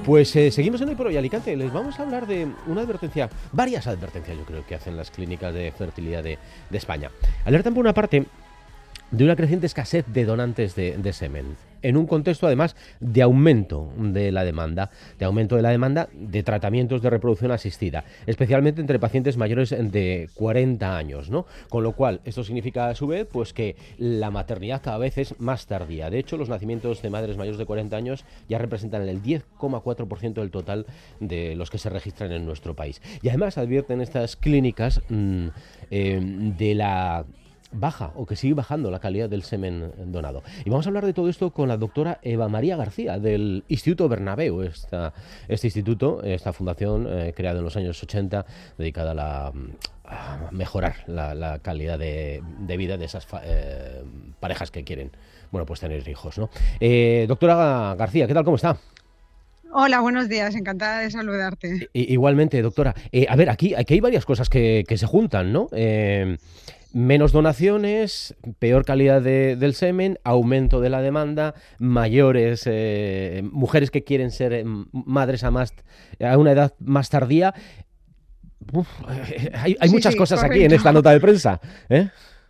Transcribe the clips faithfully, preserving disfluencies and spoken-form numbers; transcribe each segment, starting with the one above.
Pues eh, seguimos en Hoy por Hoy Alicante. Les vamos a hablar de una advertencia, varias advertencias yo creo que hacen las clínicas de fertilidad de, de España. Alertan por una parte de una creciente escasez de donantes de, de semen, en un contexto además de aumento de la demanda, de aumento de la demanda de tratamientos de reproducción asistida, especialmente entre pacientes mayores de cuarenta años, ¿no? Con lo cual, esto significa a su vez pues que la maternidad cada vez es más tardía. De hecho, los nacimientos de madres mayores de cuarenta años ya representan el diez coma cuatro por ciento del total de los que se registran en nuestro país. Y además advierten estas clínicas mmm, eh, de la baja o que sigue bajando la calidad del semen donado. Y vamos a hablar de todo esto con la doctora Eva María García del Instituto Bernabéu. Esta, este instituto, esta fundación eh, creada en los años ochenta, dedicada a, la, a mejorar la, la calidad de, de vida de esas eh, parejas que quieren, bueno, pues tener hijos, ¿no? Eh, doctora García, ¿qué tal? ¿Cómo está? Hola, buenos días, encantada de saludarte. I, igualmente, doctora. Eh, a ver, aquí, aquí hay varias cosas que, que se juntan, ¿no? Eh, Menos donaciones, peor calidad de, del semen, aumento de la demanda, mayores eh, mujeres que quieren ser eh, madres a, más, a una edad más tardía. Uf, hay hay Sí, muchas sí, cosas correcto. aquí en esta nota de prensa, ¿eh?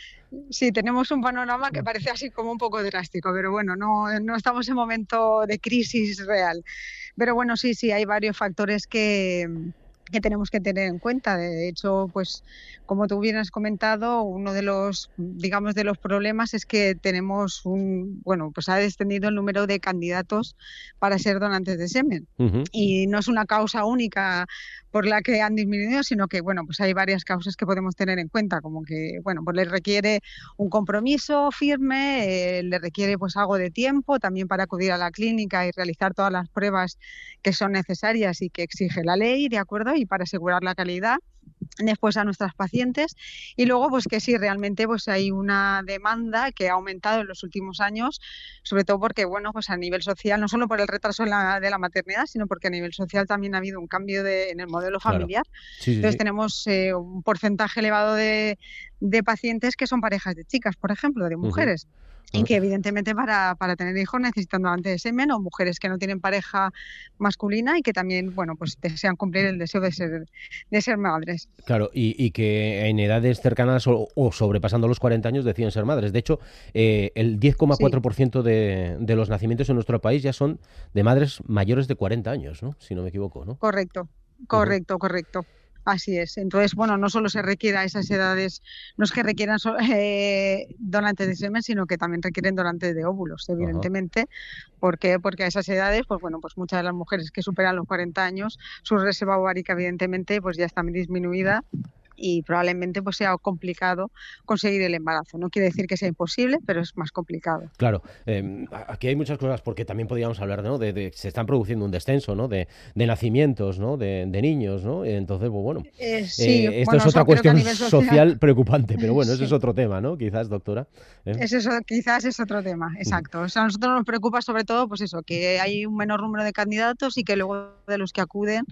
Sí, tenemos un panorama que parece así como un poco drástico, pero bueno, no, no estamos en momento de crisis real. Pero bueno, sí, sí, hay varios factores que, que tenemos que tener en cuenta. De hecho, pues como tú bien has comentado, uno de los, digamos, de los problemas es que tenemos un, bueno, pues ha descendido el número de candidatos para ser donantes de semen. Uh-huh. Y no es una causa única por la que han disminuido, sino que, bueno, pues hay varias causas que podemos tener en cuenta, como que, bueno, pues les requiere un compromiso firme, eh, le requiere pues algo de tiempo también para acudir a la clínica y realizar todas las pruebas que son necesarias y que exige la ley, ¿de acuerdo? Y para asegurar la calidad después a nuestras pacientes. Y luego pues que sí, realmente pues hay una demanda que ha aumentado en los últimos años, sobre todo porque, bueno, pues a nivel social, no solo por el retraso de la, de la maternidad, sino porque a nivel social también ha habido un cambio de, en el modelo Claro. familiar. Sí, sí, Entonces sí. tenemos eh, un porcentaje elevado de, de pacientes que son parejas de chicas, por ejemplo, de Uh-huh. mujeres. Y que evidentemente para, para tener hijos necesitan donantes de semen, o mujeres que no tienen pareja masculina y que también, bueno, pues desean cumplir el deseo de ser, de ser madres. Claro, y, y que en edades cercanas o, o sobrepasando los cuarenta años deciden ser madres. De hecho, eh, el diez coma cuatro por ciento Sí. de, de los nacimientos en nuestro país ya son de madres mayores de cuarenta años, ¿no? Si no me equivoco, ¿no? Correcto, Uh-huh. correcto, correcto. Así es. Entonces, bueno, no solo se requiere a esas edades, no es que requieran so- eh, donantes de semen, sino que también requieren donantes de óvulos, Ajá. evidentemente. ¿Por qué? Porque a esas edades, pues bueno, pues muchas de las mujeres que superan los cuarenta años, su reserva ovárica, evidentemente, pues ya está disminuida y probablemente pues sea complicado conseguir el embarazo. No quiere decir que sea imposible, pero es más complicado. Claro, eh, aquí hay muchas cosas porque también podríamos hablar, ¿no? De, de se están produciendo un descenso, ¿no? De, de nacimientos, ¿no? De, de niños, ¿no? Entonces, pues bueno, Eh, sí, eh, esto es bueno, otra eso creo que a cuestión nivel social, social preocupante, pero bueno, ese es sí. otro tema, ¿no? Quizás, doctora. ¿Eh? Es eso, quizás es otro tema, Ujú. exacto. O sea, a nosotros nos preocupa sobre todo, pues eso, que hay un menor número de candidatos y que luego de los que acuden,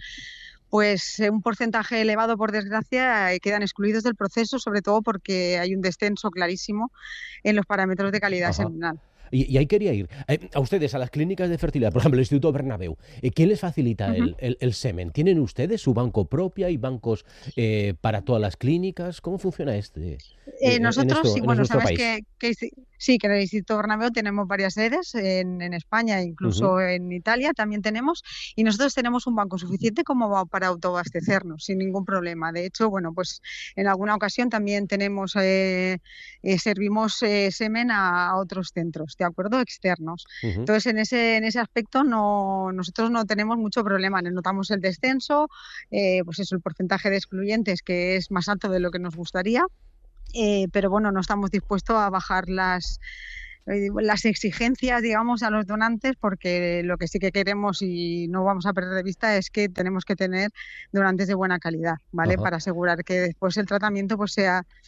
pues eh, un porcentaje elevado, por desgracia, eh, quedan excluidos del proceso, sobre todo porque hay un descenso clarísimo en los parámetros de calidad Ajá. seminal. Y, y ahí quería ir. Eh, a ustedes, a las clínicas de fertilidad, por ejemplo, el Instituto Bernabéu, eh, ¿quién les facilita Ujú. el, el- el semen? ¿Tienen ustedes su banco propia y bancos eh, para todas las clínicas? ¿Cómo funciona este eh, Eh, en, nosotros, esto, sí, en bueno, nuestro sabes país? que, que sí, sí, que en el Instituto Bernabéu tenemos varias sedes en, en España, Ujú. incluso en Italia también tenemos, y nosotros tenemos un banco suficiente como va- para autoabastecernos sin ningún problema. De hecho, bueno, pues en alguna ocasión también tenemos, eh, eh, servimos eh, semen a, a otros centros, ¿de acuerdo? Externos. Ujú. Entonces, en ese, en ese aspecto no, nosotros no tenemos mucho problema. Notamos el descenso, eh, pues eso, el porcentaje de excluyentes que es más alto de lo que nos gustaría. Eh, pero bueno, no estamos dispuestos a bajar las, eh, las exigencias, digamos, a los donantes, porque lo que sí que queremos y no vamos a perder de vista es que tenemos que tener donantes de buena calidad, ¿vale? Ajá. Para asegurar que después el tratamiento pues sea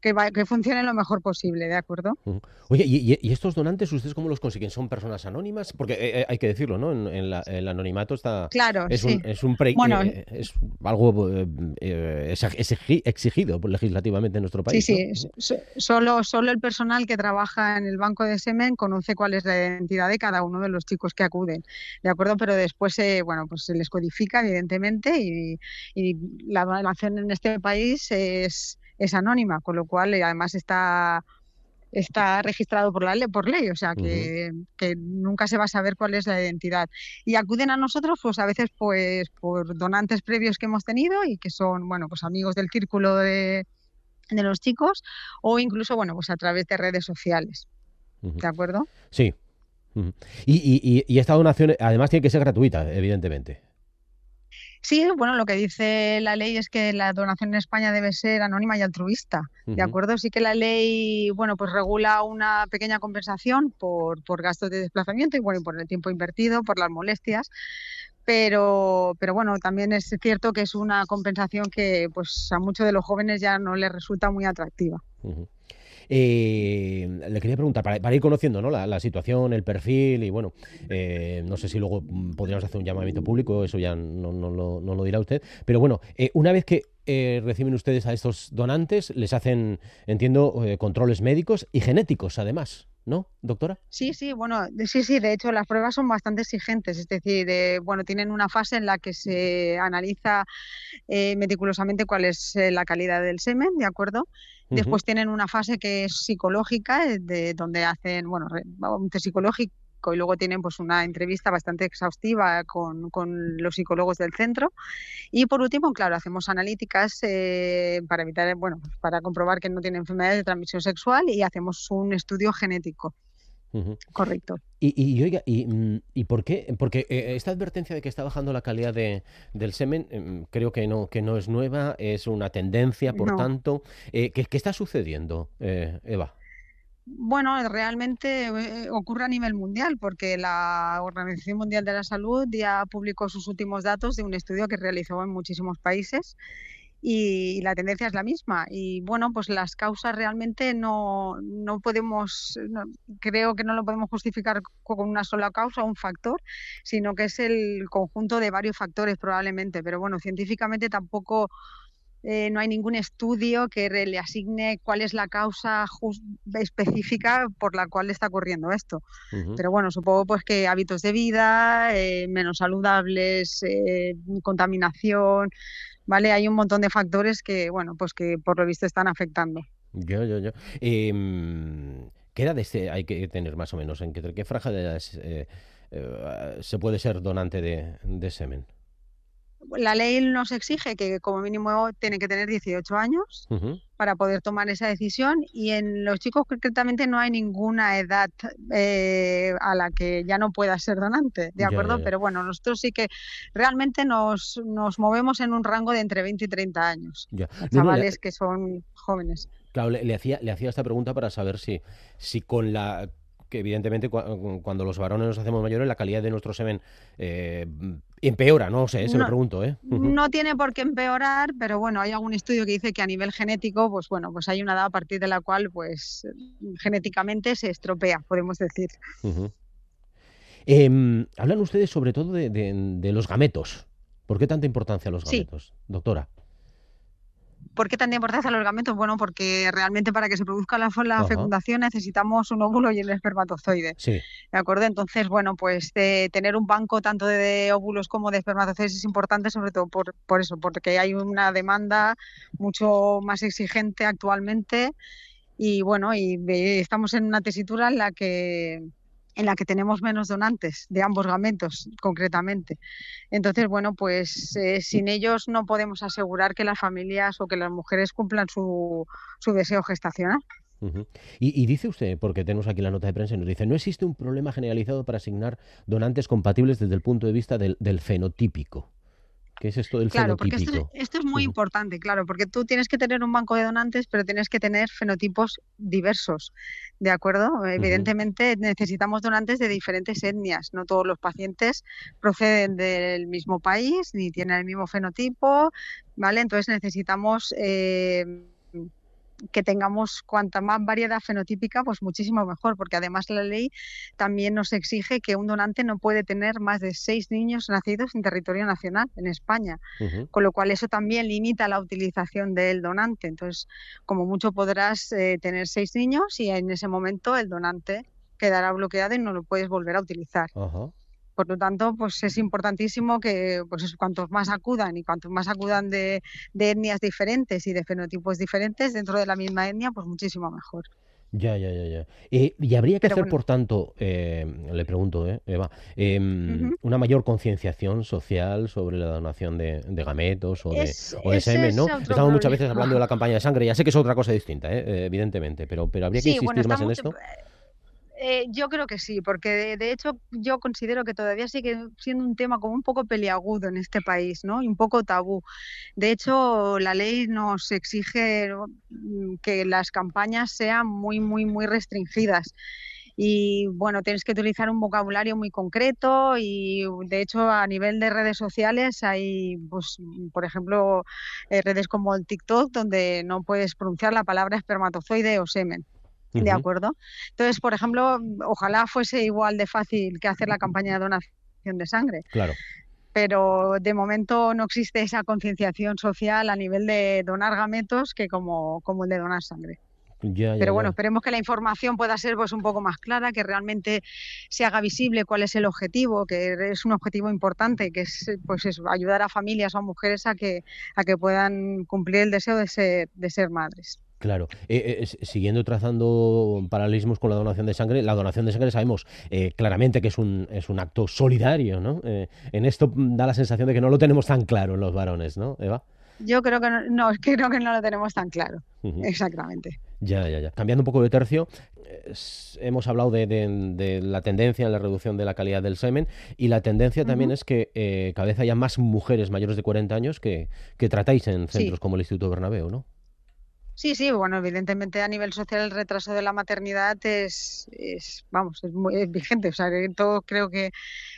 que, va, que funcione lo mejor posible, ¿de acuerdo? Ujú. Oye, ¿y, y- y estos donantes ustedes cómo los consiguen? ¿Son personas anónimas? Porque eh, eh, hay que decirlo, ¿no? En, en la- el anonimato está Claro, es un sí. es un pre- Bueno, eh, es algo eh, eh, exig- exigi- exigido por- legislativamente en nuestro sí, país, ¿no? sí, so- so- solo, solo el personal que trabaja en el banco de semen conoce cuál es la identidad de cada uno de los chicos que acuden, ¿de acuerdo? Pero después, eh, bueno, pues se les codifica, evidentemente, y, y la donación en este país es, es anónima, con lo cual, eh, además está, está registrado por la ley, por ley, o sea Ujú, que, que nunca se va a saber cuál es la identidad. Y acuden a nosotros, pues a veces, pues por donantes previos que hemos tenido y que son, bueno, pues amigos del círculo de de los chicos o incluso, bueno, pues a través de redes sociales, ujú. ¿de acuerdo? Sí. Ujú. Y, y- y- y esta donación, eh, además, tiene que ser gratuita, evidentemente. Sí, bueno, lo que dice la ley es que la donación en España debe ser anónima y altruista, ¿de Ujú, acuerdo? Sí que la ley, bueno, pues regula una pequeña compensación por, por gastos de desplazamiento y, bueno, y por el tiempo invertido, por las molestias, pero, pero bueno, también es cierto que es una compensación que pues a muchos de los jóvenes ya no les resulta muy atractiva. ujú. Eh, le quería preguntar, para, para ir conociendo, ¿no? la, la situación, el perfil y bueno, eh, no sé si luego mm, podríamos hacer un llamamiento público, eso ya no, no lo, no lo dirá usted, pero bueno, eh, una vez que eh, reciben ustedes a estos donantes, les hacen, entiendo, eh, controles médicos y genéticos además, ¿no, doctora? Sí, sí, bueno, de- sí, sí, de hecho las pruebas son bastante exigentes, es decir, eh, bueno, tienen una fase en la que se analiza eh, meticulosamente cuál es eh, la calidad del semen, ¿de acuerdo? Ujú, Después tienen una fase que es psicológica, eh, de, donde hacen, bueno, re- un test psicológico y luego tienen pues una entrevista bastante exhaustiva con, con los psicólogos del centro. Y por último, claro, hacemos analíticas eh, para evitar, eh, bueno, pues para comprobar que no tiene enfermedades de transmisión sexual y hacemos un estudio genético, ujú. correcto. Y, y, y oiga, y, mm, ¿y por qué? Porque eh, esta advertencia de que está bajando la calidad de, del semen, em, creo que no, que no es nueva, es una tendencia, por No. tanto. Eh, ¿qué, qué está sucediendo, eh, Eva? Bueno, realmente eh, ocurre a nivel mundial porque la Organización Mundial de la Salud ya publicó sus últimos datos de un estudio que realizó en muchísimos países y la tendencia es la misma. Y bueno, pues las causas realmente no, no podemos, no- creo que no lo podemos justificar co- con una sola causa o un factor, sino que es el conjunto de varios factores probablemente. Pero bueno, científicamente tampoco eh, no hay ningún estudio que re- le asigne cuál es la causa jus- específica por la cual está ocurriendo esto. Ujú, Pero bueno, supongo pues que hábitos de vida, eh, menos saludables, eh, contaminación, ¿vale? Hay un montón de factores que, bueno, pues que por lo visto están afectando. yo, yo, yo. Em, ¿qué edad este hay que tener más o menos? ¿En qué, qué franja de edades eh, eh, se puede ser donante de, de semen? La ley nos exige que como mínimo tiene que tener dieciocho años Ujú, para poder tomar esa decisión y en los chicos concretamente no hay ninguna edad eh, a la que ya no pueda ser donante, ¿de ya, ya, acuerdo? ya. Pero bueno, nosotros sí que realmente nos, nos movemos en un rango de entre veinte y treinta años, Ya. No, no, le, chavales que son jóvenes. claro, le, le hacía, le hacía esta pregunta para saber si, si con la que evidentemente cua- cuando los varones nos hacemos mayores la calidad de nuestro semen eh, empeora, no sé, se me No, pregunto, ¿eh? Ujú, no tiene por qué empeorar, pero bueno, hay algún estudio que dice que a nivel genético, pues bueno, pues hay una edad a partir de la cual, pues genéticamente se estropea, podemos decir. ujú. Em, hablan ustedes sobre todo de, de- de los gametos. ¿Por qué tanta importancia a los Sí. gametos, doctora? ¿Por qué tanta importancia a los gametos? Bueno, porque realmente para que se produzca la, la Ajá, fecundación necesitamos un óvulo y el espermatozoide. sí. ¿De acuerdo? Entonces, bueno, pues de tener un banco tanto de óvulos como de espermatozoides es importante, sobre todo por, por eso, porque hay una demanda mucho más exigente actualmente y bueno, y ve- estamos en una tesitura en la que en la que tenemos menos donantes de ambos gametos, concretamente. Entonces, bueno, pues eh, sin ellos no podemos asegurar que las familias o que las mujeres cumplan su, su deseo gestacional. Ujú. Y, y dice usted, porque tenemos aquí la nota de prensa, y nos dice, no existe un problema generalizado para asignar donantes compatibles desde el punto de vista del, del fenotípico. ¿Qué es esto del Claro, porque esto, fenotípico? esto es muy Ujú, importante, claro, porque tú tienes que tener un banco de donantes, pero tienes que tener fenotipos diversos, ¿de acuerdo? ujú, Evidentemente necesitamos donantes de diferentes etnias, no todos los pacientes proceden del mismo país ni tienen el mismo fenotipo, ¿vale? Entonces necesitamos eh, que tengamos cuanta más variedad fenotípica, pues muchísimo mejor, porque además la ley también nos exige que un donante no puede tener más de seis niños nacidos en territorio nacional, en España, Ujú. con lo cual eso también limita la utilización del donante. Entonces, como mucho podrás eh, tener seis niños y en ese momento el donante quedará bloqueado y no lo puedes volver a utilizar. Ajá. Por lo tanto, pues es importantísimo que pues eso, cuantos más acudan y cuantos más acudan de, de etnias diferentes y de fenotipos diferentes dentro de la misma etnia, pues muchísimo mejor. Ya, ya, ya, ya. Eh, y habría que Pero hacer, bueno, por tanto, eh, le pregunto, eh, Eva, em, ujú. una mayor concienciación social sobre la donación de, de gametos o de, Es, o de ese semen, es ¿no? otro Estamos muchas problema. veces hablando de la campaña de sangre, ya sé que es otra cosa distinta, eh, eh, evidentemente, pero, pero habría que Sí, bueno, insistir más en estamos, esto. Eh, yo creo que sí, porque de, de hecho yo considero que todavía sigue siendo un tema como un poco peliagudo en este país, ¿no? Y un poco tabú. De hecho, la ley nos exige mm, que las campañas sean muy, muy, muy restringidas. Y bueno, tienes que utilizar un vocabulario muy concreto y de hecho a nivel de redes sociales hay, pues, por ejemplo, eh, redes como el TikTok donde no puedes pronunciar la palabra espermatozoide o semen. ¿De Ujú. acuerdo? Entonces, por ejemplo, ojalá fuese igual de fácil que hacer la campaña de donación de sangre, Claro, pero de momento no existe esa concienciación social a nivel de donar gametos que como, como el de donar sangre. ya, ya, Pero bueno, ya. esperemos que la información pueda ser pues un poco más clara, que realmente se haga visible cuál es el objetivo, que es un objetivo importante, que es pues eso, ayudar a familias o a mujeres a que, a que puedan cumplir el deseo de ser, de ser madres. Claro, Eh, eh, s- siguiendo trazando paralelismos con la donación de sangre, la donación de sangre sabemos eh, claramente que es un, es un acto solidario, ¿no? Eh, en esto mm, da la sensación de que no lo tenemos tan claro en los varones, ¿no, Eva? Yo creo que no, no, es que creo que no lo tenemos tan claro. Ujú. Exactamente. Ya, ya, ya. Cambiando un poco de tercio, es- hemos hablado de, de- de la tendencia en la reducción de la calidad del semen y la tendencia también Ujú. es que eh, cada vez haya más mujeres mayores de cuarenta años que, que tratáis en Sí, centros como el Instituto Bernabéu, ¿no? sí, sí, bueno, evidentemente a nivel social el retraso de la maternidad es, es vamos, es muy es vigente, o sea, que todo creo que,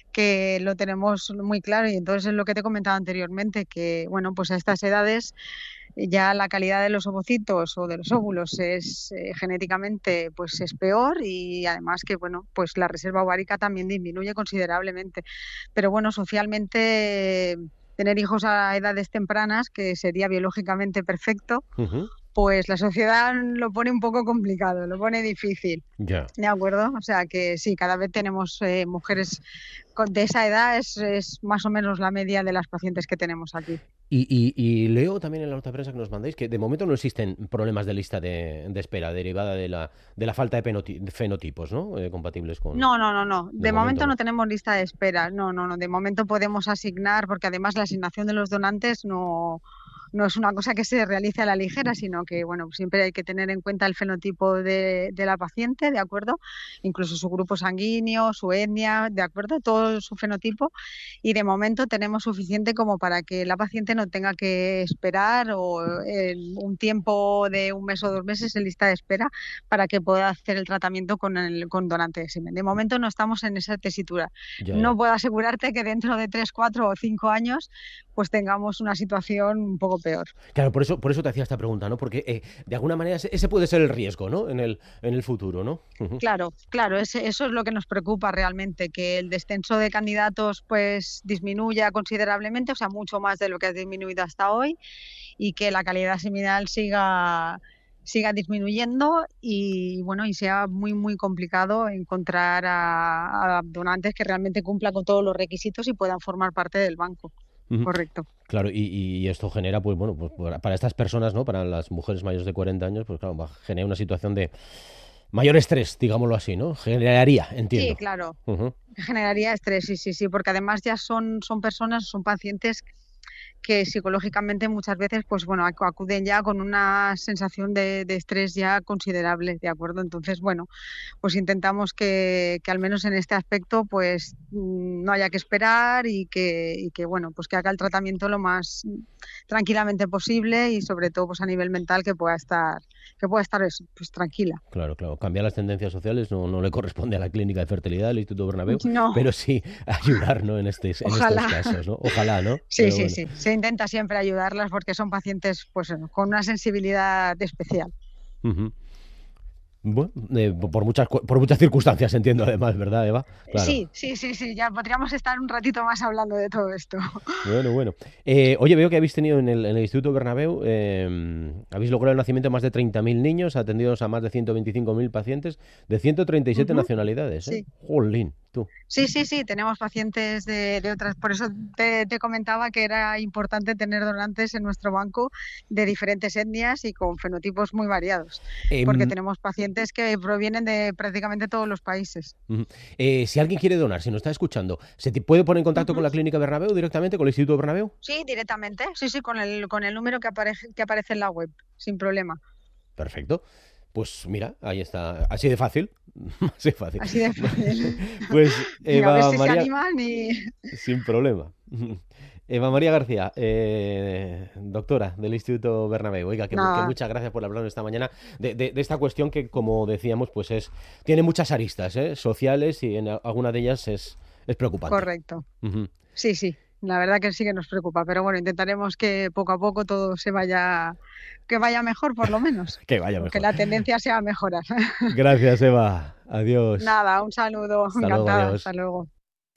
que lo tenemos muy claro y entonces es lo que te comentaba anteriormente, que bueno, pues a estas edades eh, ya la calidad de los ovocitos o de los óvulos es eh, genéticamente pues es peor y además que bueno, pues la reserva ovárica también disminuye considerablemente. Pero bueno, socialmente eh, tener hijos a edades tempranas, que sería biológicamente perfecto, Ujú. pues la sociedad lo pone un poco complicado, lo pone difícil. Ya. ¿De acuerdo? O sea que sí, cada vez tenemos eh, mujeres con- de esa edad, es, es más o menos la media de las pacientes que tenemos aquí. Y, y- y leo también en la nota de prensa que nos mandáis que de momento no existen problemas de lista de, de espera derivada de la, de la falta de, penoti- de fenotipos, ¿no? Eh, compatibles con... No, no, no, no. De De momento momento no no. tenemos lista de espera. No, no, no. De momento podemos asignar, porque además la asignación de los donantes no, no es una cosa que se realice a la ligera, sino que, bueno, siempre hay que tener en cuenta el fenotipo de, de la paciente, ¿de acuerdo? Incluso su grupo sanguíneo, su etnia, ¿de acuerdo? Todo su fenotipo. Y de momento tenemos suficiente como para que la paciente no tenga que esperar o el- un tiempo de un mes o dos meses en lista de espera para que pueda hacer el tratamiento con el con donante de semen. De momento no estamos en esa tesitura. Ya, No ya. puedo asegurarte que dentro de tres, cuatro o cinco años pues tengamos una situación un poco peor. Claro, por eso, por eso te hacía esta pregunta, ¿no? Porque eh, de alguna manera ese, ese puede ser el riesgo, ¿no? En el, en el futuro, ¿no? Ujú. Claro, claro, ese- eso es lo que nos preocupa realmente, que el descenso de candidatos pues disminuya considerablemente, o sea, mucho más de lo que ha disminuido hasta hoy, y que la calidad seminal siga siga disminuyendo y bueno y sea muy muy complicado encontrar a, a donantes que realmente cumplan con todos los requisitos y puedan formar parte del banco. Ujú. Correcto. Claro, y, y esto genera, pues bueno, pues para para estas personas, ¿no? Para las mujeres mayores de cuarenta años, pues claro, va- genera una situación de mayor estrés, digámoslo así, ¿no? Generaría, Sí, entiendo. claro. Ujú. Generaría estrés, sí, sí, sí, porque además ya son, son personas, son pacientes que psicológicamente muchas veces, pues bueno, acu- acuden ya con una sensación de, de estrés ya considerable, ¿de acuerdo? Entonces, bueno, pues intentamos que, que al menos en este aspecto, pues mm, no haya que esperar y que, y que, bueno, pues que haga el tratamiento lo más mm, tranquilamente posible y sobre todo, pues a nivel mental que pueda estar, que pueda estar eso, pues tranquila. Claro, claro. Cambiar las tendencias sociales no, no le corresponde a la Clínica de Fertilidad del Instituto Bernabéu, No, pero sí ayudar, ¿no? En estes, en estos ojalá. casos, ¿no? Ojalá, ¿no? Sí, Pero sí, bueno. sí. Se intenta siempre ayudarlas porque son pacientes pues, con una sensibilidad especial. Uh-huh. Bueno, eh, por muchas por muchas circunstancias, entiendo, además, ¿verdad, Eva? Claro. Sí, sí, sí, sí, ya podríamos estar un ratito más hablando de todo esto. Bueno, bueno. Eh, oye, veo que habéis tenido en el, en el Instituto Bernabéu, eh, habéis logrado el nacimiento de más de treinta mil niños, atendidos a más de ciento veinticinco mil pacientes, de ciento treinta y siete Uh-huh. nacionalidades, ¿eh? Sí. Jolín, tú. Sí, sí, sí, tenemos pacientes de, de otras, por eso te, te comentaba que era importante tener donantes en nuestro banco de diferentes etnias y con fenotipos muy variados, porque Em, tenemos pacientes que provienen de prácticamente todos los países. ujú. Eh, si alguien quiere donar, si nos está escuchando, ¿se te puede poner en contacto Ujú. con la Clínica Bernabéu directamente, con el Instituto Bernabéu? Sí, directamente, sí, sí, con el, con el número que aparece, que aparece en la web, sin problema. Perfecto. Pues mira, ahí está, así de fácil, así de fácil. Así de fácil. Pues Venga, a ver Eva si se María, animan y... sin problema. Eva María García, eh, doctora del Instituto Bernabéu. Oiga, que, mu- que Nada, muchas gracias por hablarnos esta mañana de, de- de esta cuestión que, como decíamos, pues es tiene muchas aristas, ¿eh? Sociales, y en a- alguna de ellas es, es preocupante. correcto. Ujú. Sí, sí, la verdad que sí que nos preocupa, pero bueno, intentaremos que poco a poco todo se vaya, que vaya mejor por lo menos, Que vaya o que mejor. la tendencia sea a mejorar. Gracias, Eva. Adiós. Nada, un saludo, Hasta luego, encantada, hasta adiós. luego.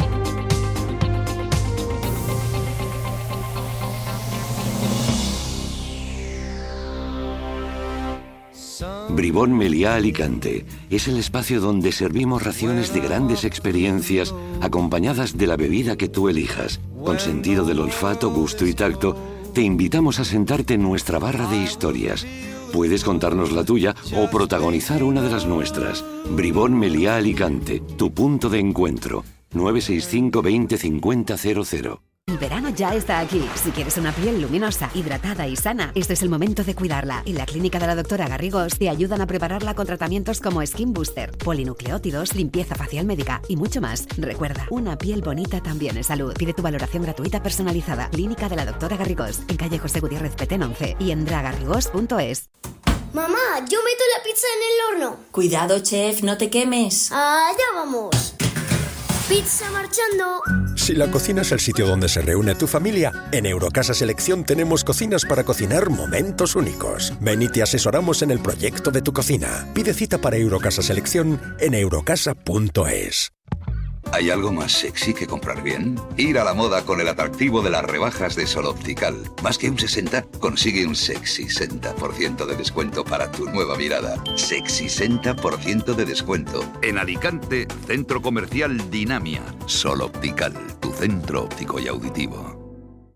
Bribón Meliá Alicante es el espacio donde servimos raciones de grandes experiencias acompañadas de la bebida que tú elijas. Con sentido del olfato, gusto y tacto, te invitamos a sentarte en nuestra barra de historias. Puedes contarnos la tuya o protagonizar una de las nuestras. Bribón Meliá Alicante, tu punto de encuentro. nueve seis cinco veinte cincuenta cero cero. El verano ya está aquí. Si quieres una piel luminosa, hidratada y sana, este es el momento de cuidarla. En la clínica de la doctora Garrigós te ayudan a prepararla con tratamientos como Skin Booster, polinucleótidos, limpieza facial médica y mucho más. Recuerda, una piel bonita también es salud. Pide tu valoración gratuita personalizada. Clínica de la doctora Garrigós, en calle José Gutiérrez Petén once y en dragarrigós punto es. Mamá, yo meto la pizza en el horno. Cuidado, chef, no te quemes. Allá vamos. Pizza marchando. Si la cocina es el sitio donde se reúne tu familia, en Eurocasa Selección tenemos cocinas para cocinar momentos únicos. Ven y te asesoramos en el proyecto de tu cocina. Pide cita para Eurocasa Selección en eurocasa punto es. ¿Hay algo más sexy que comprar bien? Ir a la moda con el atractivo de las rebajas de Sol Optical. Más que un sesenta, consigue un sexy sesenta por ciento de descuento para tu nueva mirada. Sexy sesenta por ciento de descuento. En Alicante, Centro Comercial Dinamia. Sol Optical, tu centro óptico y auditivo.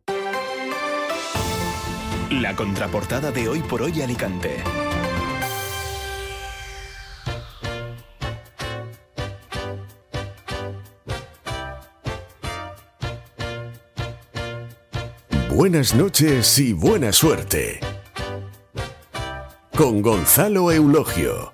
La contraportada de Hoy por Hoy Alicante. Buenas noches y buena suerte. Con Gonzalo Eulogio.